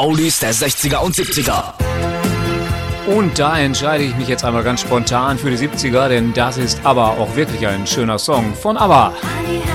Oldies der 60er und 70er. Und da entscheide ich mich jetzt einmal ganz spontan für die 70er, denn das ist aber auch wirklich ein schöner Song von ABBA.